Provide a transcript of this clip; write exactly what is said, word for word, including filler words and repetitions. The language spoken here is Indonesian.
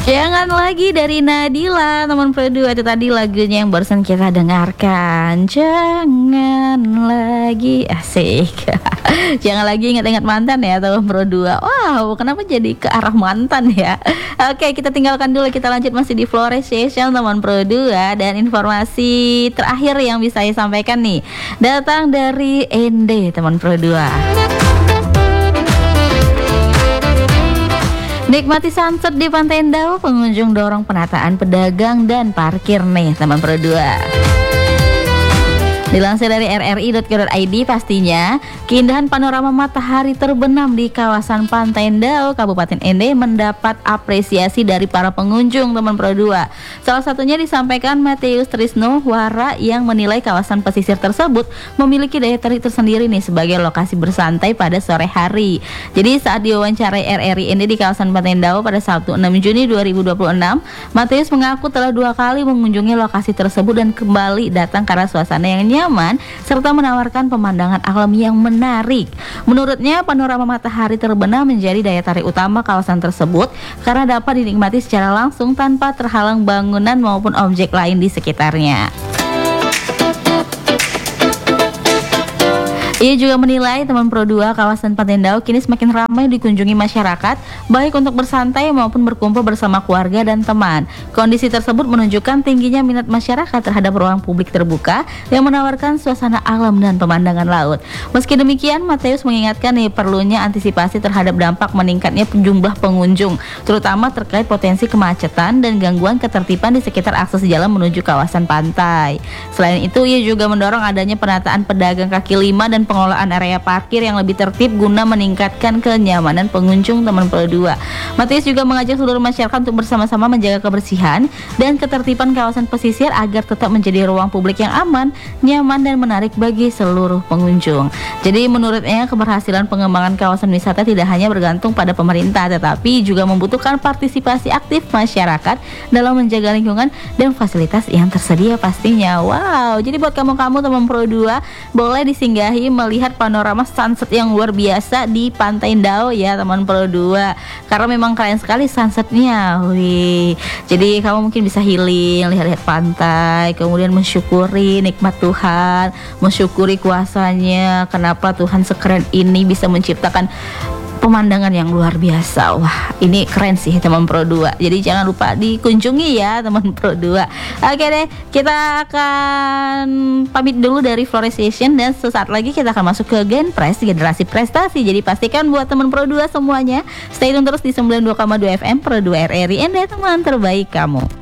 Jangan lagi dari Nadila, teman Pro dua. Itu tadi lagunya yang barusan kita dengarkan. Jangan lagi, asik. Jangan lagi ingat-ingat mantan ya teman Pro dua. Wow, kenapa jadi ke arah mantan ya? Oke, kita tinggalkan dulu, kita lanjut masih di Flores Session teman Pro dua. Dan informasi terakhir yang bisa saya sampaikan nih, datang dari Ende teman Pro dua. Nikmati sunset di Pantai Endau, pengunjung dorong penataan pedagang dan parkir nih teman Pro dua. Dilansir dari r r i dot co dot i d, pastinya keindahan panorama matahari terbenam di kawasan Pantai Endau, Kabupaten Ende mendapat apresiasi dari para pengunjung teman Pro dua. Salah satunya disampaikan Matius Trisno Wara yang menilai kawasan pesisir tersebut memiliki daya tarik tersendiri nih sebagai lokasi bersantai pada sore hari. Jadi saat diwawancarai R R I Ende di kawasan Pantai Endau pada Sabtu enam Juni dua ribu dua puluh enam, Matius mengaku telah dua kali mengunjungi lokasi tersebut dan kembali datang karena suasana yang nyaman serta menawarkan pemandangan alam yang menarik. Menurutnya, panorama matahari terbenam menjadi daya tarik utama kawasan tersebut karena dapat dinikmati secara langsung tanpa terhalang bangunan maupun objek lain di sekitarnya. Ia juga menilai teman Pro dua, kawasan Pantai Endau kini semakin ramai dikunjungi masyarakat, baik untuk bersantai maupun berkumpul bersama keluarga dan teman. Kondisi tersebut menunjukkan tingginya minat masyarakat terhadap ruang publik terbuka yang menawarkan suasana alam dan pemandangan laut. Meski demikian, Matius mengingatkan nih perlunya antisipasi terhadap dampak meningkatnya jumlah pengunjung, terutama terkait potensi kemacetan dan gangguan ketertiban di sekitar akses jalan menuju kawasan pantai. Selain itu, ia juga mendorong adanya penataan pedagang kaki lima dan pengelolaan area parkir yang lebih tertib guna meningkatkan kenyamanan pengunjung teman Pro dua. Matius juga mengajak seluruh masyarakat untuk bersama-sama menjaga kebersihan dan ketertiban kawasan pesisir agar tetap menjadi ruang publik yang aman, nyaman dan menarik bagi seluruh pengunjung. Jadi menurutnya keberhasilan pengembangan kawasan wisata tidak hanya bergantung pada pemerintah, tetapi juga membutuhkan partisipasi aktif masyarakat dalam menjaga lingkungan dan fasilitas yang tersedia pastinya. Wow, jadi buat kamu-kamu teman Pro dua, boleh disinggahi melihat panorama sunset yang luar biasa di Pantai Endau ya teman Pro dua, karena memang keren sekali sunsetnya. Wih, jadi kamu mungkin bisa healing, lihat-lihat pantai, kemudian mensyukuri nikmat Tuhan, mensyukuri kuasanya, kenapa Tuhan sekeren ini bisa menciptakan pemandangan yang luar biasa. Wah, ini keren sih teman Pro dua. Jadi jangan lupa dikunjungi ya teman Pro dua. Oke deh, kita akan pamit dulu dari Flores Session dan sesaat lagi kita akan masuk ke Genpres, generasi prestasi. Jadi pastikan buat teman Pro dua semuanya stay tune terus di sembilan puluh dua koma dua F M Pro dua R R I Ende, teman terbaik kamu.